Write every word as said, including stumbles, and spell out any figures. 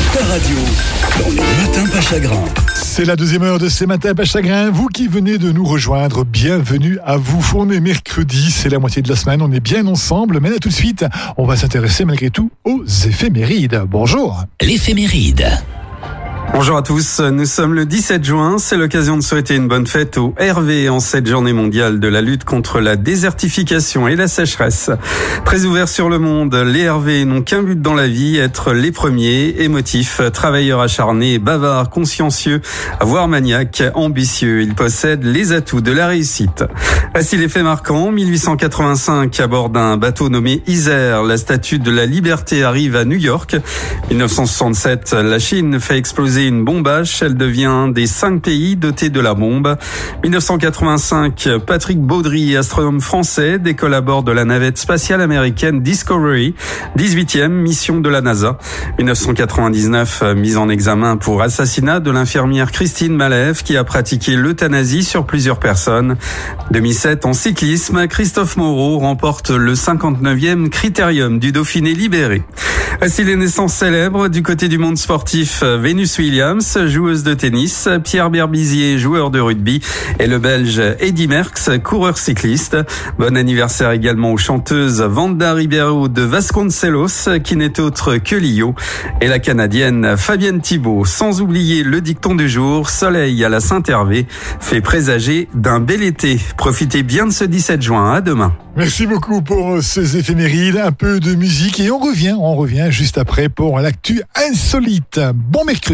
ta radio, dans les matins pas chagrins. C'est la deuxième heure de ces matins pas chagrins. Vous qui venez de nous rejoindre, bienvenue à vous. On est mercredi, c'est la moitié de la semaine, on est bien ensemble. Mais là tout de suite, on va s'intéresser malgré tout aux éphémérides. Bonjour. L'éphéméride. Bonjour à tous, nous sommes le dix-sept juin, c'est l'occasion de souhaiter une bonne fête au Hervé en cette journée mondiale de la lutte contre la désertification et la sécheresse. Très ouverts sur le monde, les Hervé n'ont qu'un but dans la vie, être les premiers, émotifs, travailleurs acharnés, bavards, consciencieux, voire maniaques, ambitieux. Ils possèdent les atouts de la réussite. Voici les faits marquants. mille huit cent quatre-vingt-cinq, à bord d'un bateau nommé Isère, la statue de la liberté arrive à New York. mille neuf cent soixante-sept, la Chine fait exploser une bombe H, elle devient un des cinq pays dotés de la bombe. mille neuf cent quatre-vingt-cinq, Patrick Baudry, astronome français, décolle à bord de la navette spatiale américaine Discovery, dix-huitième mission de la NASA. mille neuf cent quatre-vingt-dix-neuf, mise en examen pour assassinat de l'infirmière Christine Malev qui a pratiqué l'euthanasie sur plusieurs personnes. deux mille sept, en cyclisme, Christophe Moreau remporte le cinquante-neuvième critérium du Dauphiné libéré. Voici les naissances célèbres du côté du monde sportif. Venus Williams, joueuse de tennis, Pierre Berbizier, joueur de rugby, et le Belge Eddy Merckx, coureur cycliste. Bon anniversaire également aux chanteuses Wanda Ribeiro de Vasconcelos, qui n'est autre que Lio, et la Canadienne Fabienne Thibault. Sans oublier le dicton du jour, soleil à la Saint-Hervé, fait présager d'un bel été. Profitez bien de ce dix-sept juin, à demain. Merci beaucoup pour ces éphémérides, un peu de musique et on revient, on revient juste après pour l'actu insolite. Bon mercredi.